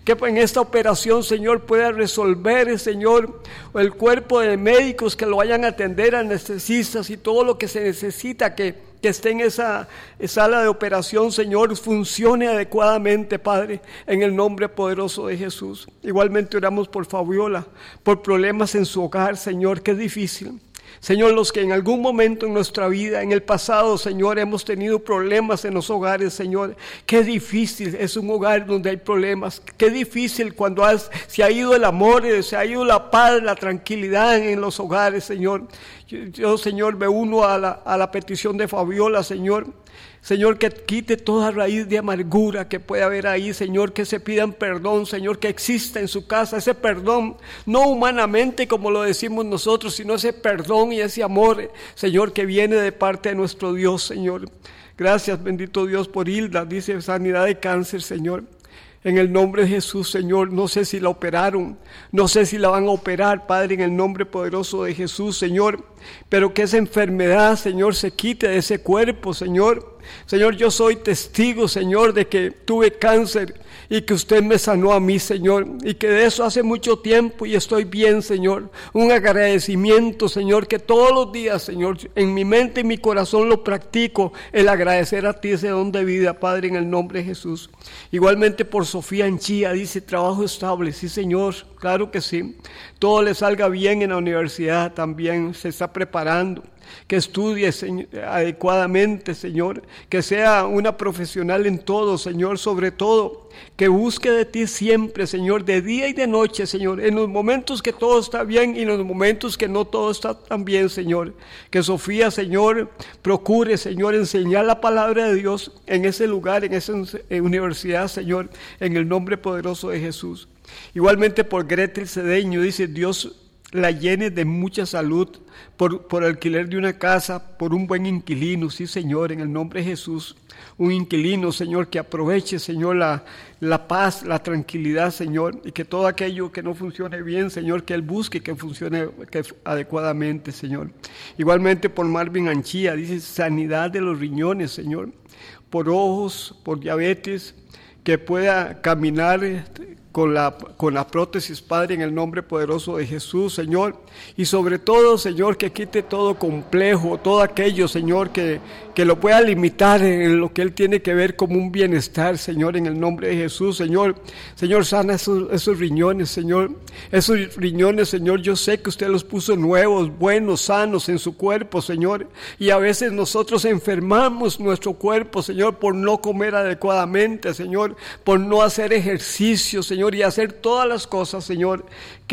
que en esta operación, Señor, pueda resolver, Señor, el cuerpo de médicos que lo vayan a atender, anestesistas y todo lo que se necesita que esté en esa sala de operación, Señor, funcione adecuadamente, Padre, en el nombre poderoso de Jesús. Igualmente oramos por Fabiola, por problemas en su hogar, Señor, que es difícil. Señor, los que en algún momento en nuestra vida, en el pasado, Señor, hemos tenido problemas en los hogares, Señor. Qué difícil es un hogar donde hay problemas. Qué difícil cuando se ha ido el amor, se ha ido la paz, la tranquilidad en los hogares, Señor. Yo, Señor, me uno a la petición de Fabiola, Señor. Señor, que quite toda raíz de amargura que pueda haber ahí, Señor, que se pidan perdón, Señor, que exista en su casa ese perdón, no humanamente como lo decimos nosotros, sino ese perdón y ese amor, Señor, que viene de parte de nuestro Dios, Señor. Gracias, bendito Dios, por Hilda, dice sanidad de cáncer, Señor. En el nombre de Jesús, Señor, no sé si la operaron, no sé si la van a operar, Padre, en el nombre poderoso de Jesús, Señor, pero que esa enfermedad, Señor, se quite de ese cuerpo, Señor. Señor, yo soy testigo, Señor, de que tuve cáncer y que usted me sanó a mí, Señor, y que de eso hace mucho tiempo y estoy bien, Señor. Un agradecimiento, Señor, que todos los días, Señor, en mi mente y mi corazón lo practico, el agradecer a ti ese don de vida, Padre, en el nombre de Jesús. Igualmente por Sofía Anchía, dice trabajo estable, sí, Señor, claro que sí. Todo le salga bien en la universidad también, se está preparando. Que estudie, Señor, adecuadamente, Señor, que sea una profesional en todo, Señor, sobre todo, que busque de ti siempre, Señor, de día y de noche, Señor, en los momentos que todo está bien y en los momentos que no todo está tan bien, Señor. Que Sofía, Señor, procure, Señor, enseñar la palabra de Dios en ese lugar, en esa universidad, Señor, en el nombre poderoso de Jesús. Igualmente por Gretel Cedeño, dice Dios, la llene de mucha salud, por alquiler de una casa, por un buen inquilino, sí, Señor, en el nombre de Jesús. Un inquilino, Señor, que aproveche, Señor, la paz, la tranquilidad, Señor, y que todo aquello que no funcione bien, Señor, que Él busque que funcione adecuadamente, Señor. Igualmente por Marvin Anchía, dice sanidad de los riñones, Señor, por ojos, por diabetes, que pueda caminar con la prótesis, Padre, en el nombre poderoso de Jesús, Señor. Y sobre todo, Señor, que quite todo complejo, todo aquello, Señor, que lo pueda limitar en lo que Él tiene que ver como un bienestar, Señor, en el nombre de Jesús, Señor. Señor, sana esos riñones, Señor. Esos riñones, Señor, yo sé que usted los puso nuevos, buenos, sanos en su cuerpo, Señor. Y a veces nosotros enfermamos nuestro cuerpo, Señor, por no comer adecuadamente, Señor, por no hacer ejercicio, Señor, y hacer todas las cosas, Señor,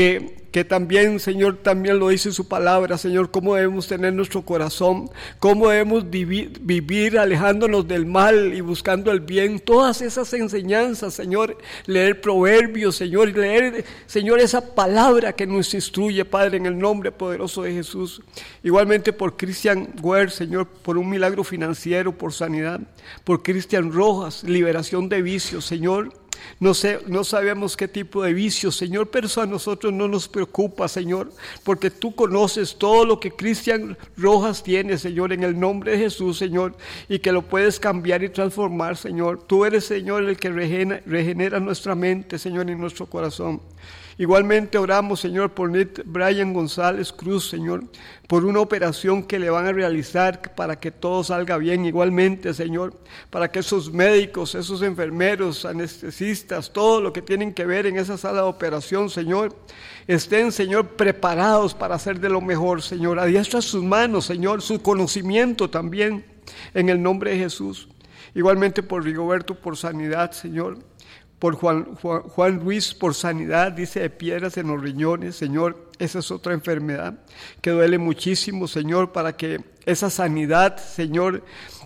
que también, Señor, también lo dice su palabra, Señor, cómo debemos tener nuestro corazón, cómo debemos vivir alejándonos del mal y buscando el bien, todas esas enseñanzas, Señor, leer proverbios, Señor, leer, Señor, esa palabra que nos instruye, Padre, en el nombre poderoso de Jesús. Igualmente por Cristian Guer, Señor, por un milagro financiero, por sanidad, por Cristian Rojas, liberación de vicios, Señor. No sabemos qué tipo de vicios, Señor, pero eso a nosotros no nos preocupa, Señor, porque tú conoces todo lo que Cristian Rojas tiene, Señor, en el nombre de Jesús, Señor, y que lo puedes cambiar y transformar, Señor. Tú eres, Señor, el que regenera nuestra mente, Señor, y nuestro corazón. Igualmente oramos, Señor, por Brian González Cruz, Señor, por una operación que le van a realizar para que todo salga bien. Igualmente, Señor, para que esos médicos, esos enfermeros, anestesistas, todo lo que tienen que ver en esa sala de operación, Señor, estén, Señor, preparados para hacer de lo mejor, Señor. Adiestra sus manos, Señor, su conocimiento también, en el nombre de Jesús. Igualmente por Rigoberto, por sanidad, Señor. Por Juan Luis, por sanidad, dice, de piedras en los riñones, Señor. Esa es otra enfermedad que duele muchísimo, Señor, para que esa sanidad, Señor,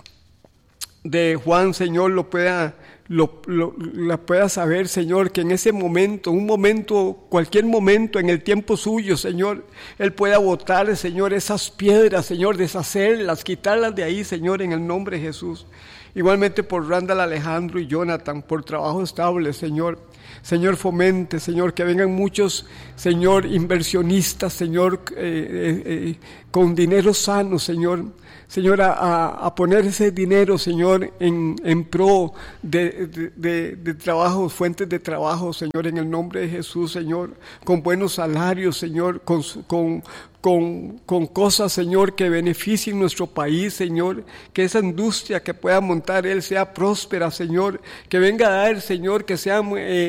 de Juan, Señor, la pueda saber, Señor, que en ese momento, cualquier momento, en el tiempo suyo, Señor, Él pueda botar, Señor, esas piedras, Señor, deshacerlas, quitarlas de ahí, Señor, en el nombre de Jesús. Igualmente por Randall Alejandro y Jonathan, por trabajo estable, Señor. Señor, fomente, Señor, que vengan muchos, Señor, inversionistas, Señor, con dinero sano, Señor, a poner ese dinero, Señor, en pro de trabajo, fuentes de trabajo, Señor, en el nombre de Jesús, Señor, con buenos salarios, Señor, con cosas, Señor, que beneficien nuestro país, Señor, que esa industria que pueda montar Él sea próspera, Señor, que venga a dar, Señor, que sean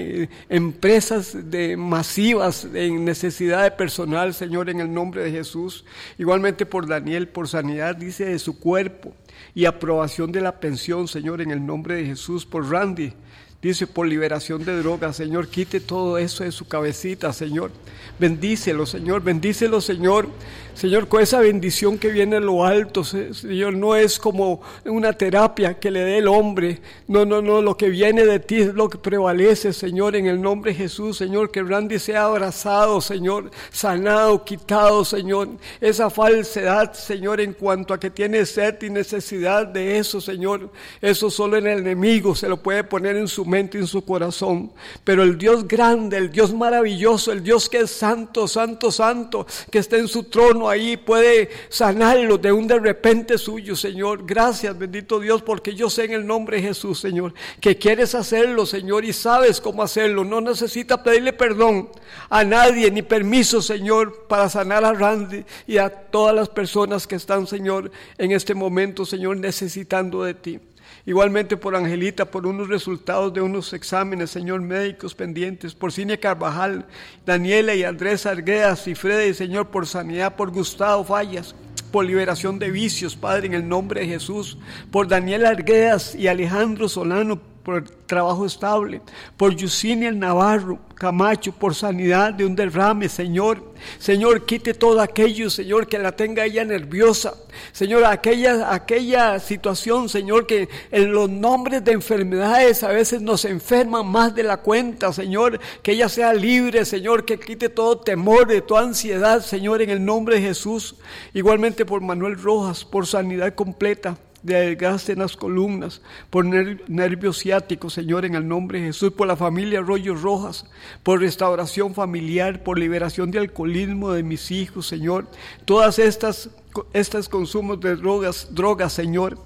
empresas masivas en necesidad de personal, Señor, en el nombre de Jesús. Igualmente por Daniel, por sanidad, dice, de su cuerpo y aprobación de la pensión, Señor, en el nombre de Jesús. Por Randy, dice, por liberación de drogas, Señor, quite todo eso de su cabecita, Señor. Bendícelo, Señor, Señor, con esa bendición que viene en lo alto, Señor, no es como una terapia que le dé el hombre, no, lo que viene de ti es lo que prevalece, Señor, en el nombre de Jesús, Señor, que Randy sea abrazado, Señor, sanado, quitado, Señor, esa falsedad, Señor, en cuanto a que tiene sed y necesidad de eso, Señor, eso solo el enemigo se lo puede poner en su mente y en su corazón, pero el Dios grande, el Dios maravilloso, el Dios que es santo, santo, santo, que está en su trono ahí, puede sanarlo de un de repente suyo, Señor. Gracias, bendito Dios, porque yo sé en el nombre de Jesús, Señor, que quieres hacerlo, Señor, y sabes cómo hacerlo. No necesita pedirle perdón a nadie, ni permiso, Señor, para sanar a Randy y a todas las personas que están, Señor, en este momento, Señor, necesitando de ti. Igualmente por Angelita, por unos resultados de unos exámenes, Señor, médicos pendientes, por Cinia Carvajal, Daniela y Andrés Arguedas y Freddy, Señor, por sanidad, por Gustavo Fallas, por liberación de vicios, Padre, en el nombre de Jesús, por Daniel Arguedas y Alejandro Solano, por trabajo estable, por Yusinia Navarro Camacho, por sanidad de un derrame, Señor. Señor, quite todo aquello, Señor, que la tenga ella nerviosa. Señor, aquella situación, Señor, que en los nombres de enfermedades a veces nos enferman más de la cuenta, Señor, que ella sea libre, Señor, que quite todo temor, de toda ansiedad, Señor, en el nombre de Jesús. Igualmente por Manuel Rojas, por sanidad completa de desgaste en las columnas, por nervio ciático, Señor, en el nombre de Jesús, por la familia Arroyo Rojas, por restauración familiar, por liberación de alcoholismo de mis hijos, Señor, todas estos consumos de drogas, Señor,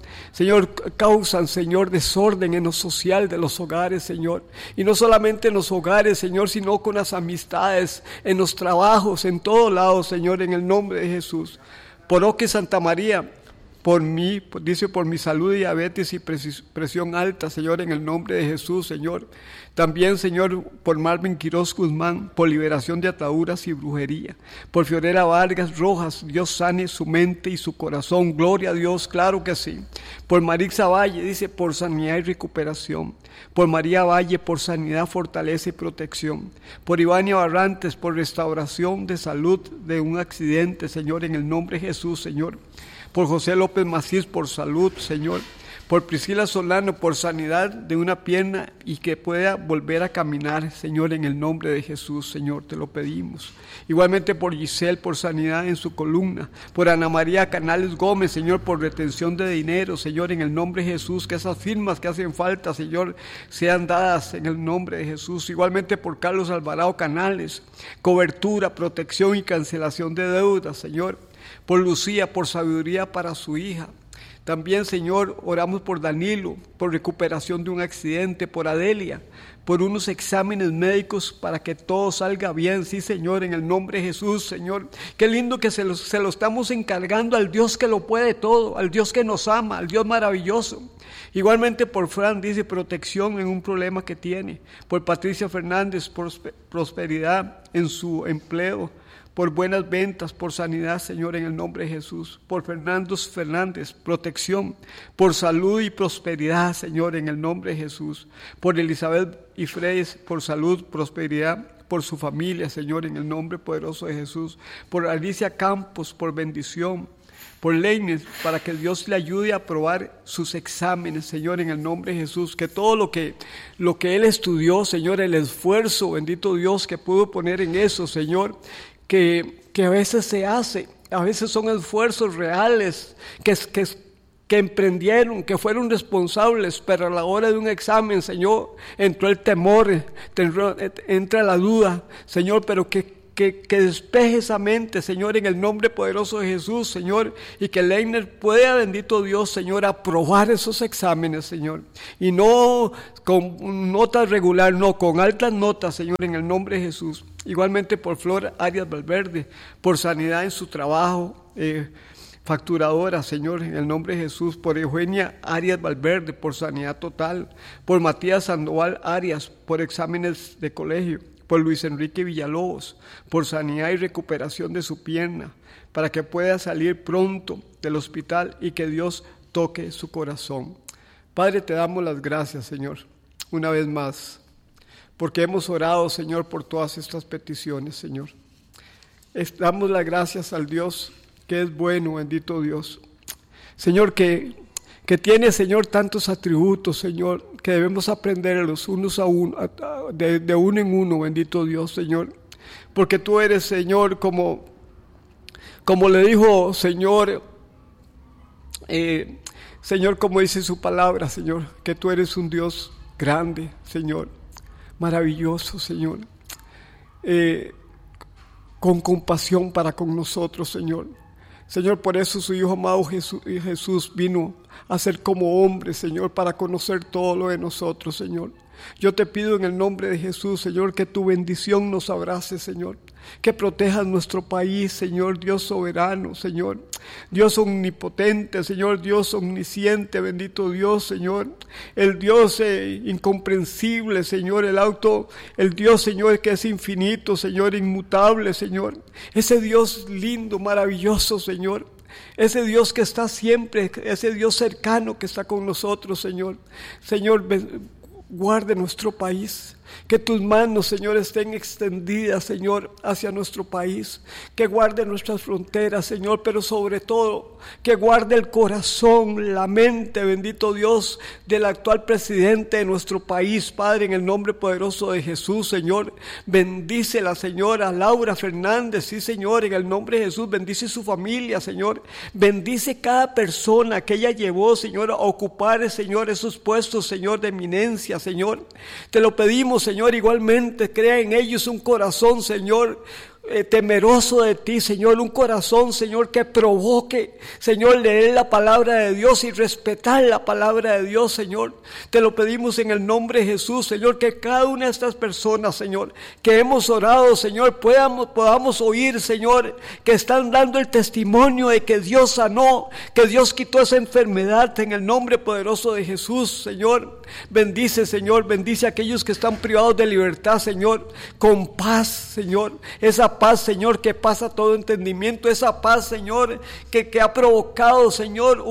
causan, Señor, desorden en lo social de los hogares, Señor, y no solamente en los hogares, Señor, sino con las amistades, en los trabajos, en todos lados, Señor, en el nombre de Jesús. Por Oque Santa María, por mí, dice, por mi salud, diabetes y presión alta, Señor, en el nombre de Jesús, Señor. También, Señor, por Marvin Quiroz Guzmán, por liberación de ataduras y brujería. Por Fiorella Vargas Rojas, Dios sane su mente y su corazón. Gloria a Dios, claro que sí. Por Marixa Valle, dice, por sanidad y recuperación. Por María Valle, por sanidad, fortaleza y protección. Por Ivania Barrantes, por restauración de salud de un accidente, Señor, en el nombre de Jesús, Señor. Por José López Macís, por salud, Señor. Por Priscila Solano, por sanidad de una pierna y que pueda volver a caminar, Señor, en el nombre de Jesús, Señor, te lo pedimos. Igualmente por Giselle, por sanidad en su columna. Por Ana María Canales Gómez, Señor, por retención de dinero, Señor, en el nombre de Jesús, que esas firmas que hacen falta, Señor, sean dadas en el nombre de Jesús. Igualmente por Carlos Alvarado Canales, cobertura, protección y cancelación de deudas, Señor. Por Lucía, por sabiduría para su hija. También, Señor, oramos por Danilo, por recuperación de un accidente, por Adelia, por unos exámenes médicos para que todo salga bien, sí, Señor, en el nombre de Jesús, Señor. Qué lindo que se lo estamos encargando al Dios que lo puede todo, al Dios que nos ama, al Dios maravilloso. Igualmente por Fran, dice, protección en un problema que tiene. Por Patricia Fernández, por prosperidad en su empleo. Por buenas ventas, por sanidad, Señor, en el nombre de Jesús. Por Fernando Fernández, protección. Por salud y prosperidad, Señor, en el nombre de Jesús. Por Elizabeth y Freddy, por salud, prosperidad. Por su familia, Señor, en el nombre poderoso de Jesús. Por Alicia Campos, por bendición. Por Leines, para que Dios le ayude a aprobar sus exámenes, Señor, en el nombre de Jesús. Que todo lo que Él estudió, Señor, el esfuerzo, bendito Dios, que pudo poner en eso, Señor, que a veces se hace, a veces son esfuerzos reales, que que emprendieron, que fueron responsables, pero a la hora de un examen, Señor, entró el temor, entra la duda, Señor, pero que despeje esa mente, Señor, en el nombre poderoso de Jesús, Señor, y que Leiner pueda, bendito Dios, Señor, aprobar esos exámenes, Señor, y no con notas regular, no, con altas notas, Señor, en el nombre de Jesús. Igualmente por Flor Arias Valverde, por sanidad en su trabajo, facturadora, Señor, en el nombre de Jesús, por Eugenia Arias Valverde, por sanidad total, por Matías Sandoval Arias, por exámenes de colegio, por Luis Enrique Villalobos, por sanidad y recuperación de su pierna, para que pueda salir pronto del hospital y que Dios toque su corazón. Padre, te damos las gracias, Señor, una vez más, porque hemos orado, Señor, por todas estas peticiones, Señor. Damos las gracias al Dios que es bueno, bendito Dios. Señor, que tiene, Señor, tantos atributos, Señor, que debemos aprender los unos a uno, de uno en uno, bendito Dios, Señor. Porque tú eres, Señor, como le dijo, Señor, Señor, como dice su palabra, Señor, que tú eres un Dios grande, Señor, maravilloso, Señor, con compasión para con nosotros, Señor. Señor, por eso su Hijo amado Jesús vino a ser como hombre, Señor, para conocer todo lo de nosotros, Señor. Yo te pido en el nombre de Jesús, Señor, que tu bendición nos abrace, Señor. Que protejas nuestro país, Señor, Dios soberano, Señor. Dios omnipotente, Señor, Dios omnisciente, bendito Dios, Señor. El Dios incomprensible, Señor, el Dios, Señor, que es infinito, Señor, inmutable, Señor. Ese Dios lindo, maravilloso, Señor. Ese Dios que está siempre, ese Dios cercano que está con nosotros, Señor. Señor, guarde nuestro país. Que tus manos, Señor, estén extendidas, Señor, hacia nuestro país. Que guarde nuestras fronteras, Señor, pero sobre todo, que guarde el corazón, la mente, bendito Dios, del actual presidente de nuestro país, Padre, en el nombre poderoso de Jesús, Señor. Bendice la señora Laura Fernández, sí, Señor, en el nombre de Jesús. Bendice su familia, Señor. Bendice cada persona que ella llevó, Señor, a ocupar, Señor, esos puestos, Señor, de eminencia, Señor. Te lo pedimos, Señor, igualmente crea en ellos un corazón, Señor, temeroso de ti, Señor, un corazón, Señor, que provoque, Señor, leer la palabra de Dios y respetar la palabra de Dios, Señor. Te lo pedimos en el nombre de Jesús, Señor, que cada una de estas personas, Señor, que hemos orado, Señor, podamos oír, Señor, que están dando el testimonio de que Dios sanó, que Dios quitó esa enfermedad en el nombre poderoso de Jesús, Señor. Bendice, Señor, bendice a aquellos que están privados de libertad, Señor, con paz, Señor, esa paz, Señor, que pasa todo entendimiento, esa paz, Señor, que ha provocado, Señor,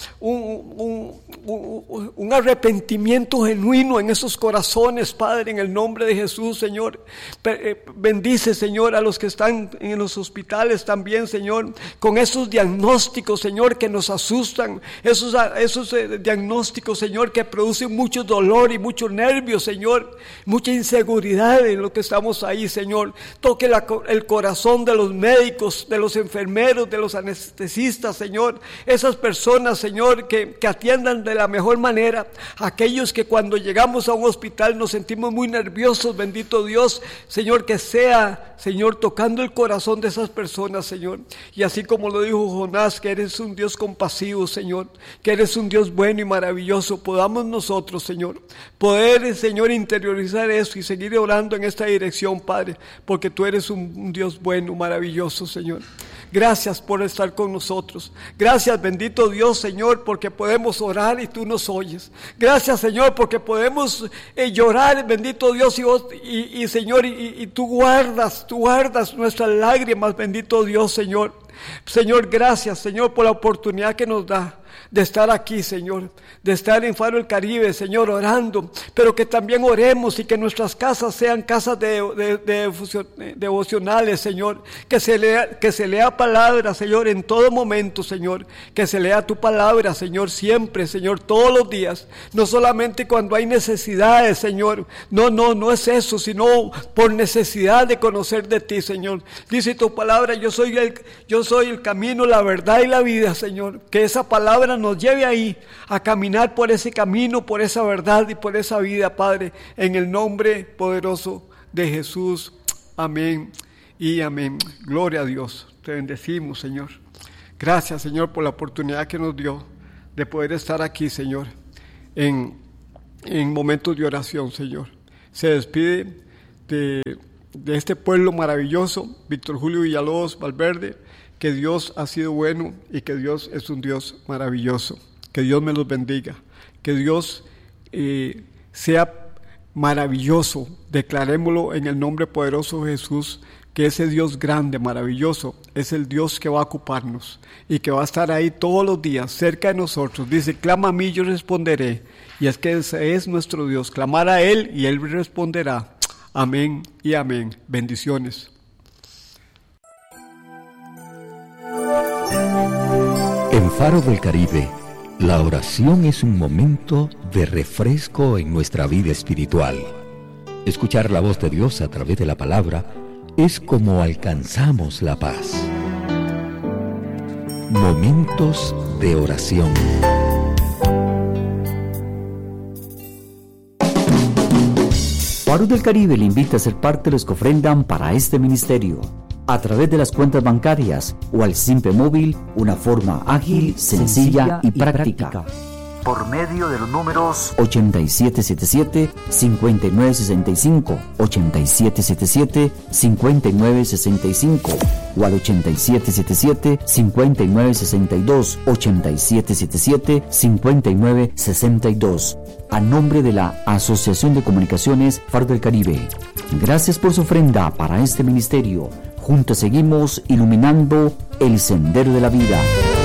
un arrepentimiento genuino en esos corazones, Padre, en el nombre de Jesús, Señor. Bendice, Señor, a los que están en los hospitales también, Señor, con esos diagnósticos, Señor, que nos asustan, esos diagnósticos, Señor, que producen mucho dolor y mucho nervio, Señor, mucha inseguridad en lo que estamos ahí, Señor. Toque el corazón de los médicos, de los enfermeros, de los anestesistas, Señor. Esas personas, Señor, que atiendan de la mejor manera. Aquellos que cuando llegamos a un hospital nos sentimos muy nerviosos, bendito Dios, Señor, que sea, Señor, tocando el corazón de esas personas, Señor. Y así como lo dijo Jonás, que eres un Dios compasivo, Señor, que eres un Dios bueno y maravilloso, podamos nosotros, Señor, poder, Señor, interiorizar eso y seguir orando en esta dirección, Padre, porque tú eres un Dios bueno, maravilloso, Señor. Gracias por estar con nosotros. Gracias, bendito Dios, Señor, porque podemos orar y tú nos oyes. Gracias, Señor, porque podemos llorar, bendito Dios, y Señor, y tú guardas nuestras lágrimas, bendito Dios, Señor. Señor, gracias, Señor, por la oportunidad que nos da de estar aquí, Señor, de estar en Faro del Caribe, Señor, orando, pero que también oremos y que nuestras casas sean casas devocionales, Señor, que se lea palabra, Señor, en todo momento, Señor, que se lea tu palabra, Señor, siempre, Señor, todos los días, no solamente cuando hay necesidades, Señor, no es eso, sino por necesidad de conocer de ti, Señor. Dice tu palabra, yo soy yo soy el camino, la verdad y la vida, Señor. Que esa palabra nos lleve ahí, a caminar por ese camino, por esa verdad y por esa vida, Padre, en el nombre poderoso de Jesús. Amén y amén. Gloria a Dios. Te bendecimos, Señor. Gracias, Señor, por la oportunidad que nos dio de poder estar aquí, Señor, en momentos de oración, Señor. Se despide de este pueblo maravilloso, Víctor Julio Villalobos Valverde, que Dios ha sido bueno y que Dios es un Dios maravilloso. Que Dios me los bendiga, que Dios sea maravilloso. Declarémoslo en el nombre poderoso de Jesús, que ese Dios grande, maravilloso, es el Dios que va a ocuparnos y que va a estar ahí todos los días cerca de nosotros. Dice, clama a mí, yo responderé. Y es que ese es nuestro Dios, clamar a Él y Él responderá. Amén y amén. Bendiciones. En Faro del Caribe, la oración es un momento de refresco en nuestra vida espiritual. Escuchar la voz de Dios a través de la palabra es como alcanzamos la paz. Momentos de oración. Faro del Caribe le invita a ser parte de los que ofrendan para este ministerio, a través de las cuentas bancarias o al simple móvil, una forma ágil, sencilla y práctica. Por medio de los números 8777-5965, 8777-5965 o al 8777-5962, 8777-5962, a nombre de la Asociación de Comunicaciones Faro del Caribe. Gracias por su ofrenda para este ministerio. Juntos seguimos iluminando el sendero de la vida.